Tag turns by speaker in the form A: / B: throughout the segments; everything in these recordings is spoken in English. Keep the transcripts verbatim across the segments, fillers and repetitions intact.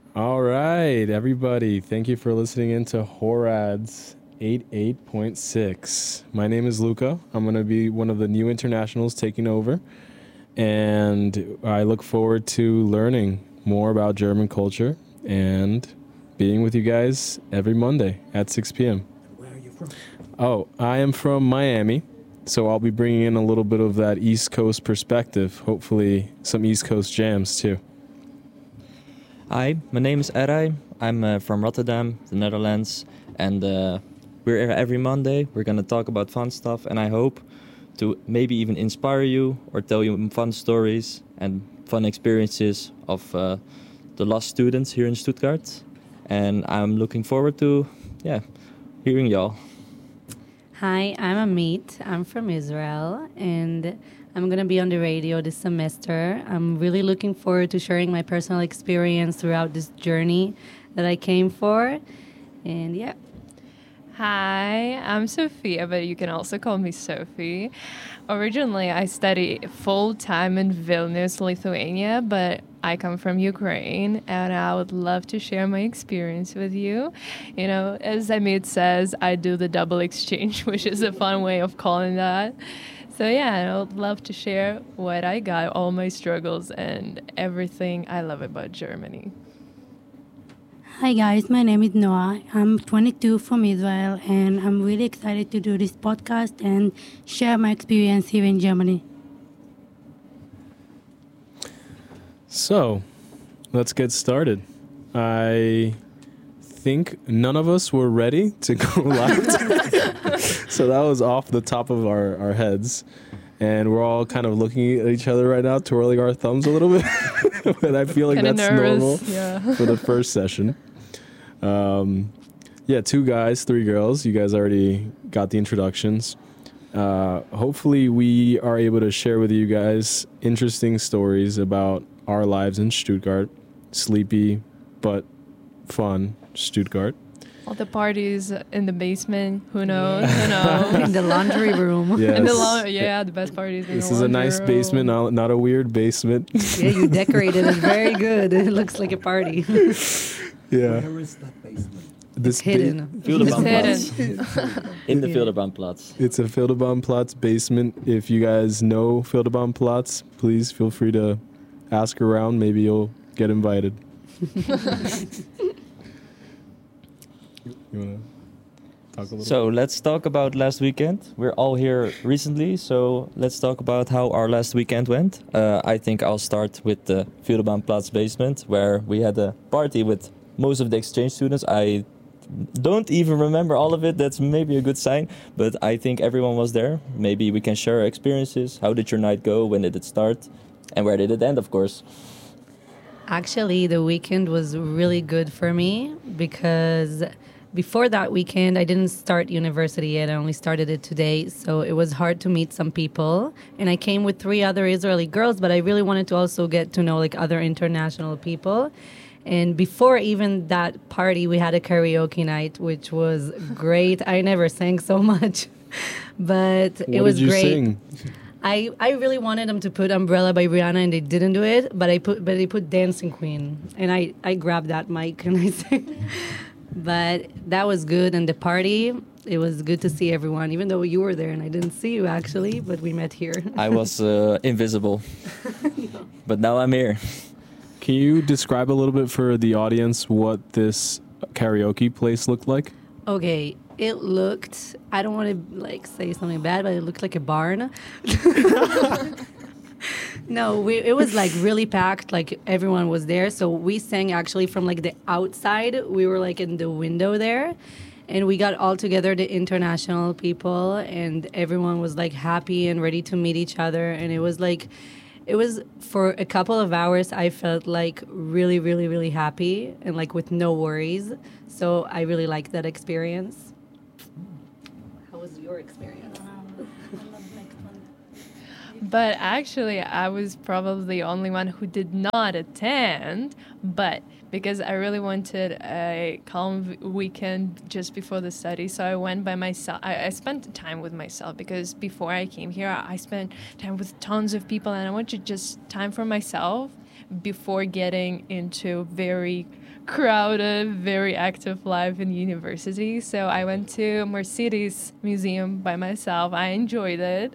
A: All right, everybody. Thank you for listening into Horad's eighty-eight point six. My name is Luca. I'm going to be one of the new internationals taking over, and I look forward to learning more about German culture and being with you guys every Monday at six p.m.
B: Where are you from?
A: Oh, I am from Miami, so I'll be bringing in a little bit of that East Coast perspective, hopefully some East Coast jams too.
C: Hi, my name is Eray. I'm uh, from Rotterdam, the Netherlands, and uh, we're here every Monday. We're going to talk about fun stuff, and I hope to maybe even inspire you or tell you fun stories and fun experiences of uh, the lost students here in Stuttgart. And I'm looking forward to, yeah, hearing y'all.
D: Hi, I'm Amit. I'm from Israel, and I'm going to be on the radio this semester. I'm really looking forward to sharing my personal experience throughout this journey that I came for. And yeah.
E: Hi, I'm Sophia, but you can also call me Sophie. Originally, I studied full-time in Vilnius, Lithuania, but I come from Ukraine, and I would love to share my experience with you. You know, as Amit says, I do the double exchange, which is a fun way of calling that. So yeah, I would love to share what I got, all my struggles, and everything I love about Germany.
F: Hi guys, my name is Noah. I'm twenty-two from Israel, and I'm really excited to do this podcast and share my experience here in Germany.
A: So, let's get started. I think none of us were ready to go live today. So that was off the top of our, our heads. And we're all kind of looking at each other right now, twirling our thumbs a little bit. But I feel like
E: Kinda
A: that's
E: nervous,
A: normal
E: yeah.
A: for the first session. Um, yeah, two guys, three girls. You guys already got the introductions. Uh, hopefully we are able to share with you guys interesting stories about our lives in Stuttgart. Sleepy, but fun Stuttgart.
E: All the parties in the basement, who knows, you know.
D: In the laundry room.
A: Yes.
E: In the la- yeah, the best parties in
A: This
E: the
A: is a
E: laundry
A: nice
E: room.
A: basement, not, not a weird basement.
D: Yeah, you decorated it very good. It looks like a party.
A: Yeah.
B: Where is that basement?
A: This
D: It's hidden.
C: Filderbahmplatz.
E: hidden.
C: In the Filderbahmplatz.
A: It's a Filderbahmplatz basement. If you guys know Filderbahmplatz, please feel free to ask around. Maybe you'll get invited. You want to talk a little?
C: So let's talk about last weekend. We're all here recently, so let's talk about how our last weekend went. Uh, I think I'll start with the Filderbahmplatz basement, where we had a party with most of the exchange students. I don't even remember all of it. That's maybe a good sign, but I think everyone was there. Maybe we can share our experiences. How did your night go? When did it start? And where did it end, of course?
D: Actually, the weekend was really good for me because before that weekend, I didn't start university yet. I only started it today. So it was hard to meet some people. And I came with three other Israeli girls, but I really wanted to also get to know like other international people. And before even that party, we had a karaoke night, which was great. I never sang so much, but it
A: What
D: was
A: did you
D: great.
A: sing?
D: I, I really wanted them to put Umbrella by Rihanna, and they didn't do it. But I put but they put Dancing Queen, and I, I grabbed that mic and I sang. But that was good, and the party, it was good to see everyone, even though you were there and I didn't see you actually, but we met here.
C: I was uh, invisible, but now I'm here.
A: Can you describe a little bit for the audience what this karaoke place looked like?
D: Okay, it looked, I don't want to like say something bad, but it looked like a barn. No, we, it was like really packed, like everyone was there. So we sang actually from like the outside. We were like in the window there. And we got all together, the international people, and everyone was like happy and ready to meet each other. And it was like, it was for a couple of hours, I felt like really, really, really happy and like with no worries. So I really liked that experience. How was your experience?
E: But actually, I was probably the only one who did not attend, but because I really wanted a calm v- weekend just before the study, so I went by myself. I, I spent time with myself because before I came here, I spent time with tons of people, and I wanted just time for myself. before getting into very crowded, very active life in university. So I went to Mercedes Museum by myself. I enjoyed it.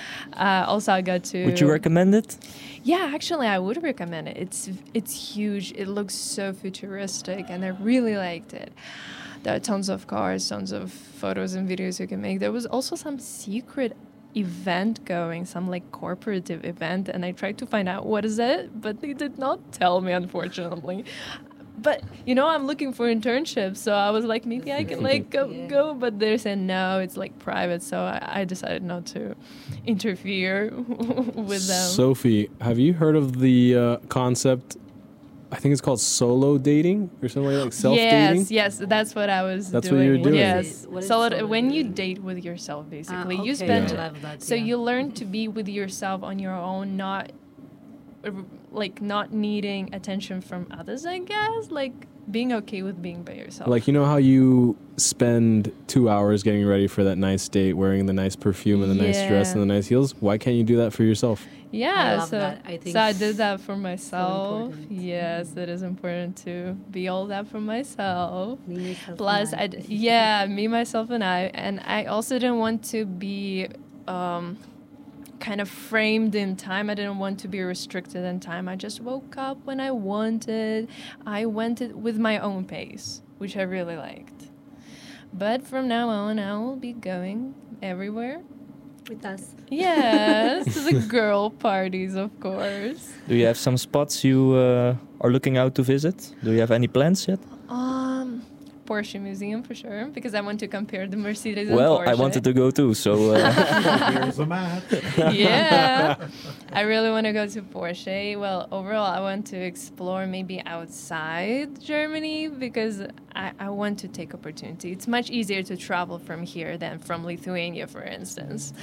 E: Uh, also, I got to.
C: Would you recommend it?
E: Yeah, actually, I would recommend it. It's it's huge. It looks so futuristic, and I really liked it. There are tons of cars, tons of photos and videos you can make. There was also some secret event going, some like corporative event, and I tried to find out what is it, but they did not tell me, unfortunately. But you know, I'm looking for internships, so I was like, maybe I can like go,
D: Yeah.
E: go. But they said no, it's like private, so I, I decided not to interfere with them.
A: Sophie, have you heard of the uh, concept? I think it's called solo dating or something like self dating.
E: Yes, yes, that's what I was
A: That's what
E: doing.
A: you were doing.
E: Yes,
D: What is
E: solo,
D: solo
E: when you
D: dating?
E: date with yourself, basically,
D: Ah,
E: you
D: okay,
E: spend.
D: I love that,
E: So
D: yeah.
E: you learn to be with yourself on your own, not uh, like not needing attention from others. I guess like being okay with being by yourself.
A: Like, you know how you spend two hours getting ready for that nice date, wearing the nice perfume and the nice dress
E: Yeah.
A: and the nice heels? Why can't you do that for yourself?
E: Yeah,
D: I love
E: so
D: that. I think
E: so I did that for myself.
D: important.
E: Yes, it is important to be all that for myself.
D: Me, myself,
E: Plus,
D: and
E: I d- yeah, me, myself, and I, and I also didn't want to be um, kind of framed in time. I didn't want to be restricted in time. I just woke up when I wanted. I went it with my own pace, which I really liked. But from now on, I will be going everywhere.
D: with us.
E: Yes, to the girl parties, of course.
C: Do you have some spots you uh, are looking out to visit? Do you have any plans yet?
E: Um, Porsche Museum for sure, because I want to compare the Mercedes
C: Well,
E: and Porsche.
C: I wanted to go too, so uh,
B: Here's a map.
E: Yeah, I really want to go to Porsche. Well, overall, I want to explore maybe outside Germany because I, I want to take opportunity. It's much easier to travel from here than from Lithuania, for instance.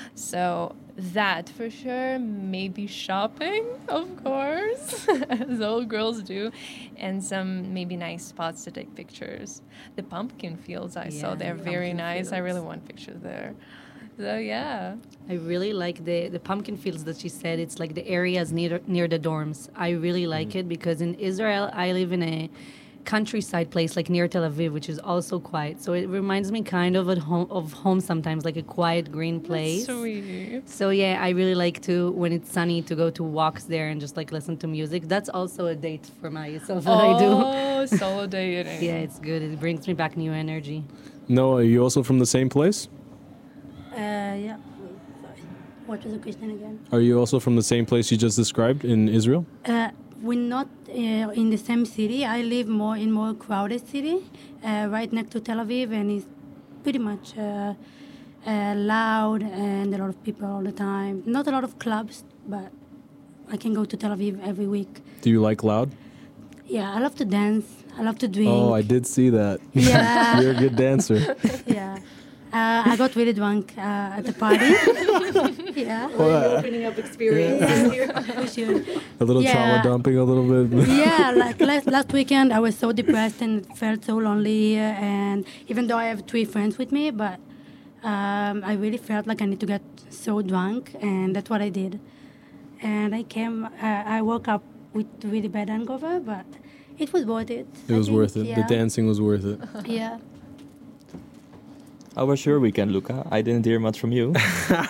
E: So that for sure. Maybe shopping, of course, as all girls do, and some maybe nice spots to take pictures. The pumpkin fields I saw,
D: Yeah,
E: they're
D: the
E: very
D: pumpkin
E: nice. I really
D: fields.
E: want pictures there. So yeah.
D: I really like the, the pumpkin fields that she said. It's like the areas near near the dorms. I really like it because in Israel I live in a countryside place like near Tel Aviv, which is also quiet. So it reminds me kind of at home of home sometimes, like a quiet green place.
E: That's sweet.
D: So yeah, I really like to when it's sunny to go to walks there and just like listen to music. That's also a date for myself that I do.
E: Oh, solo dating.
D: Yeah, it's good. It brings me back new energy.
A: No, are you also from the same place?
F: Uh, yeah. Wait, sorry. What was the question again?
A: Are you also from the same place you just described in Israel?
F: Uh, we're not uh, in the same city. I live more in more crowded city, uh, right next to Tel Aviv, and it's pretty much uh, uh, loud and a lot of people all the time. Not a lot of clubs, but I can go to Tel Aviv every week.
A: Do you like loud?
F: Yeah, I love to dance. I love to drink.
A: Oh, I did see that.
F: Yeah.
A: You're a good dancer.
F: Yeah. Uh, I got really drunk uh, at the party. Yeah.
D: Opening up experiences here.
F: We should.
A: A little
F: Yeah.
A: trauma dumping, a little bit.
F: Yeah, like last, last weekend I was so depressed and felt so lonely here. And even though I have three friends with me, but um, I really felt like I need to get so drunk, and that's what I did. And I came, uh, I woke up with really bad hangover, but it was worth it.
A: It
F: I
A: was
F: think,
A: worth it.
F: Yeah.
A: The dancing was worth it.
F: Yeah.
C: how was your weekend, Luca? I didn't hear much from you.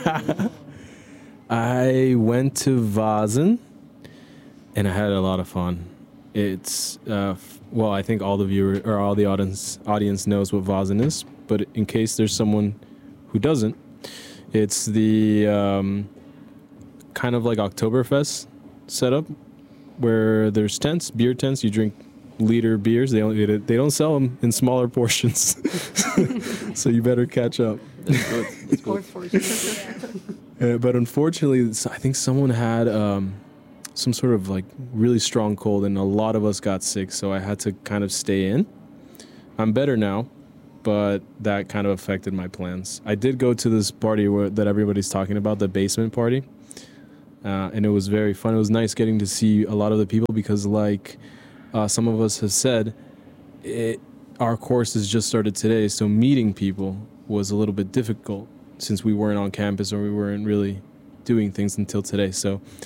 A: I went to Vasen and I had a lot of fun. It's uh, f- well, I think all the viewer or all the audience audience knows what Vasen is, but in case there's someone who doesn't, it's the um, kind of like Oktoberfest setup where there's tents, beer tents. You drink liter beers. They only they don't sell them in smaller portions, so you better catch up.
C: That's good. That's
D: Or
C: good.
D: for
A: Uh, but unfortunately, s- I think someone had um, some sort of like really strong cold, and a lot of us got sick. So I had to kind of stay in. I'm better now, but that kind of affected my plans. I did go to this party where, that everybody's talking about, the basement party, uh, and it was very fun. It was nice getting to see a lot of the people because, like uh, some of us have said, it, our course has just started today, so meeting people was a little bit difficult since we weren't on campus or we weren't really doing things until today. So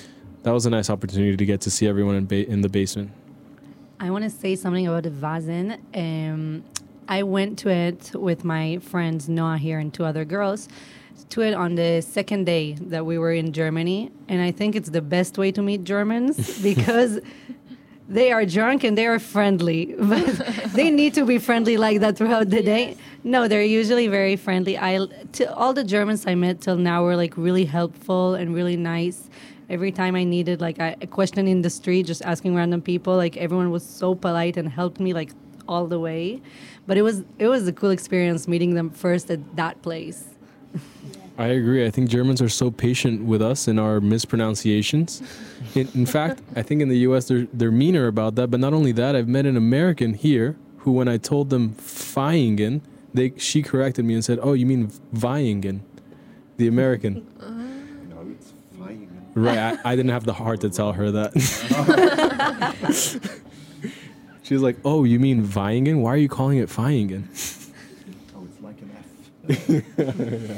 A: that was a nice opportunity to get to see everyone in ba- in the basement.
D: I want to say something about the Vasen. Um, I went to it with my friends Noah here and two other girls to it on the second day that we were in Germany, and I think it's the best way to meet Germans because they are drunk and they are friendly, but they need to be friendly like that throughout the day. No, they're usually very friendly. I to all the Germans I met till now were like really helpful and really nice. Every time I needed like a, a question in the street, just asking random people, like everyone was so polite and helped me like all the way. But it was it was a cool experience meeting them first at that place.
A: I agree. I think Germans are so patient with us in our mispronunciations. In, in fact, I think in the U S they're they're meaner about that. But not only that, I've met an American here who, when I told them Vyingen, they she corrected me and said, "Oh, you mean Vyingen," the American.
B: No, it's fine.
A: Right. I, I didn't have the heart to tell her that. She was like, "Oh, you mean Vyingen? Why are you calling it Vyingen?"
B: Oh, it's like an F.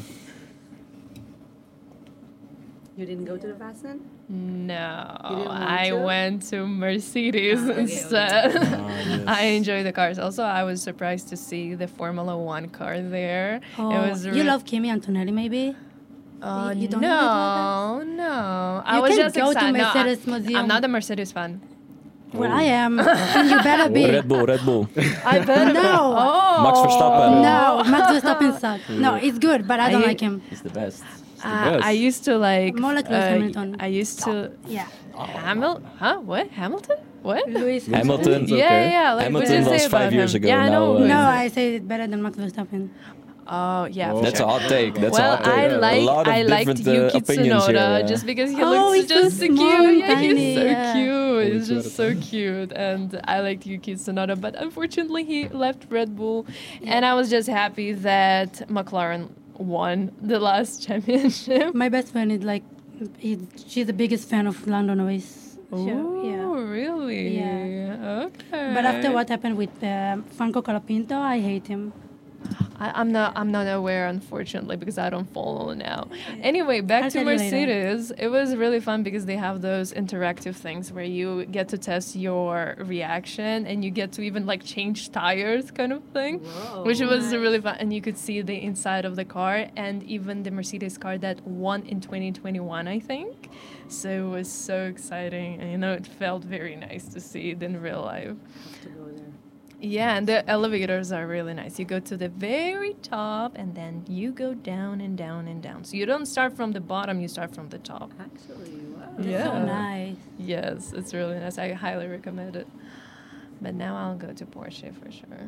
D: You didn't go to the Vasen?
E: No,
D: You didn't want
E: I
D: to?
E: went to Mercedes
D: Ah, okay,
E: instead.
A: Ah, yes.
E: I enjoy the cars. Also, I was surprised to see the Formula One car there.
F: Oh,
E: it was
F: you
E: re-
F: love Kimi Antonelli, maybe?
E: Uh,
F: you don't
E: no,
F: know
E: no. I
F: You
E: was
F: can
E: just
F: go to
E: excited. No, I-
F: Mercedes Museum.
E: I'm not a Mercedes fan.
F: Well, I am. And you better be.
C: Red Bull, Red Bull.
E: I bet.
F: No.
E: Oh.
C: Max Verstappen.
F: No, Max Verstappen sucks. No, it's good, but I don't
E: I-
F: like him.
C: He's the best.
E: Uh, I used to like.
F: More like Lewis
E: uh,
F: Hamilton.
E: I used to.
F: Yeah.
E: Hamil? Huh? What? Hamilton? What?
F: Luis
C: Hamilton.
A: It's
E: Yeah,
A: okay.
E: yeah. Like, what did
C: Hamilton
E: you say
C: was
E: about
C: five years
E: him?
C: ago.
E: Yeah, I
C: Now,
E: know.
C: uh,
F: No, I say it better than Max Verstappen.
E: Oh, yeah.
D: Oh.
E: for
C: That's
E: sure.
C: a hot take. That's
E: well,
C: a hot take.
E: I
C: A
E: like
C: lot of
E: I liked
C: different, uh,
E: Yuki
C: opinions here,
E: Tsunoda
C: uh,
E: just because he
F: Oh,
E: looks
F: he's so
E: just so
F: small
E: cute.
F: and
E: Yeah, he's
F: tiny,
E: so
F: yeah.
E: cute. He's
A: Holy
E: just so cute, and I liked Yuki Tsunoda. But unfortunately, he left Red Bull, and I was just happy that McLaren won the last championship.
F: My best friend is like, he, she's the biggest fan of Lando Norris.
E: Oh,
F: Sure, yeah.
E: really?
F: Yeah.
E: Okay.
F: But after what happened with uh, Franco Colapinto, I hate him.
E: I, I'm not. I'm not aware, unfortunately, because I don't follow now. Anyway, back
F: I'll
E: to
F: tell you later.
E: Mercedes. It was really fun because they have those interactive things where you get to test your reaction and you get to even like change tires, kind of thing, which was really fun. And you could see the inside of the car and even the Mercedes car that won in twenty twenty-one, I think. So it was so exciting, and you know, it felt very nice to see it in real life. Yeah, and the elevators are really nice. You go to the very top, and then you go down and down and down. So you don't start from the bottom; you start from the top.
D: Actually, wow.
E: Yeah.
F: So nice.
E: Yes, it's really nice. I highly recommend it. But now I'll go to Porsche for sure.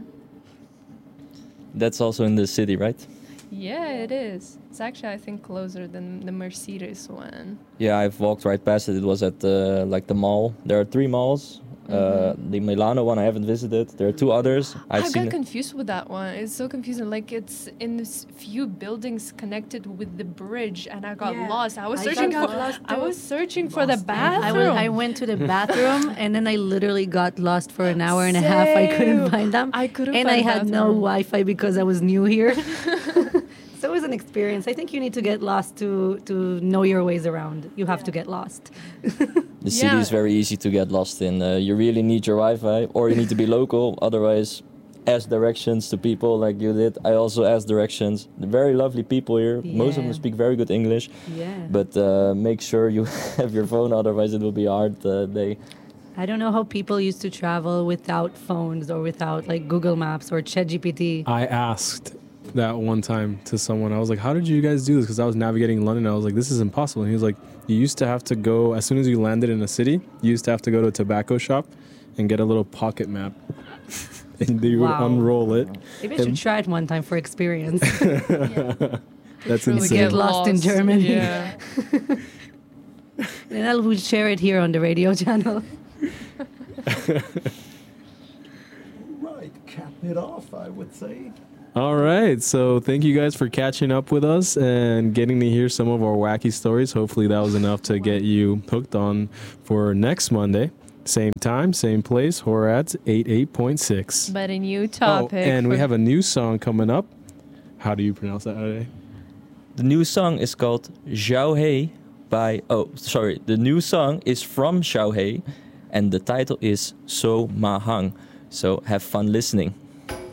C: That's also in the city, right?
E: Yeah, it is. It's actually, I think, closer than the Mercedes one.
C: Yeah, I've walked right past it. It was at uh, like the mall. There are three malls. Uh, the Milano one I haven't visited. There are two others. I've
E: I
C: seen.
E: got confused with that one. It's so confusing. Like it's in this few buildings connected with the bridge, and I got
F: Yeah.
E: lost. I was
D: I
E: searching
F: got
E: for.
F: lost
E: I
F: too.
E: was searching for the
D: I,
E: bathroom.
D: w- I went to the bathroom and then I literally got lost for an hour and a half. I couldn't
E: Same.
D: find them.
E: I couldn't
D: And
E: find
D: I had no
E: bathroom.
D: Wi-Fi because I was new here. So it was an experience. I think you need to get lost to to know your ways around. You have to get lost.
C: The city
E: Yeah.
C: is very easy to get lost in. Uh, you really need your Wi-Fi, or you need to be local. Otherwise, ask directions to people like you did. I also asked directions. They're very lovely people here. Most of them
D: Yeah.
C: speak very good English.
D: Yeah.
C: But uh, make sure you have your phone, otherwise it will be hard. Uh, they
D: I don't know how people used to travel without phones or without like Google Maps or ChatGPT.
A: I asked that one time to someone. I was like, "How did you guys do this?" Because I was navigating London. I was like, "This is impossible." And he was like, "You used to have to go as soon as you landed in a city. You used to have to go to a tobacco shop and get a little pocket map, and they would
D: Wow.
A: unroll it."
D: Maybe I should try it one time for experience.
A: That's
E: Truly
A: insane.
D: get lost in Germany.
E: Yeah.
D: And I will share it here on the radio channel.
B: Right, cap it off, I would say.
A: All right. So thank you guys for catching up with us and getting to hear some of our wacky stories. Hopefully that was enough to get you hooked on for next Monday. Same time, same place, Horads eighty-eight point six.
E: But a new
A: Oh,
E: topic.
A: and we
E: for-
A: have a new song coming up. How do you pronounce that, Ade?
C: the new song is called Zhao Hei by, oh, sorry, the new song is from Xiaohei, and the title is So Ma Hang. So have fun listening.